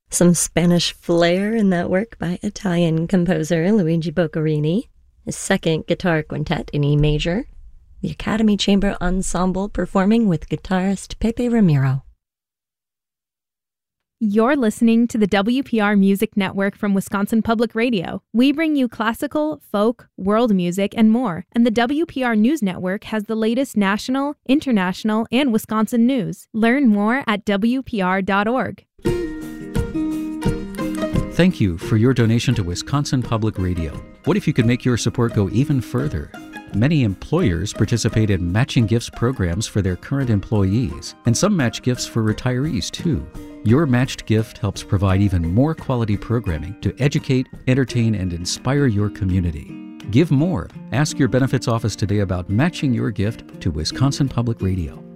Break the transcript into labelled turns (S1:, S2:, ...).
S1: Some Spanish flair in that work by Italian composer Luigi Boccherini, his second guitar quintet in E major, the Academy Chamber Ensemble performing with guitarist Pepe Ramiro.
S2: You're listening to the WPR Music Network from Wisconsin Public Radio. We bring you classical, folk, world music, and more. And the WPR News Network has the latest national, international, and Wisconsin news. Learn more at WPR.org.
S3: Thank you for your donation to Wisconsin Public Radio. What if you could make your support go even further? Many employers participate in matching gifts programs for their current employees, and some match gifts for retirees too. Your matched gift helps provide even more quality programming to educate, entertain, and inspire your community. Give more. Ask your benefits office today about matching your gift to Wisconsin Public Radio.